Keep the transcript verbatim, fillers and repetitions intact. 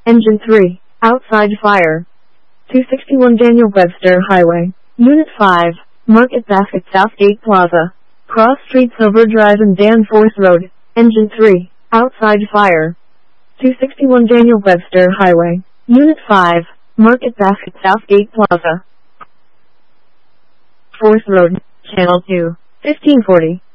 Engine three, outside fire. two sixty-one Daniel Webster Highway, Unit five, Market Basket Southgate Plaza, Cross Street Silver Drive and Danforth Road, Engine three, outside fire. two sixty-one Daniel Webster Highway, Unit five, Market Basket Southgate Plaza. Fourth Road, Channel two, fifteen forty.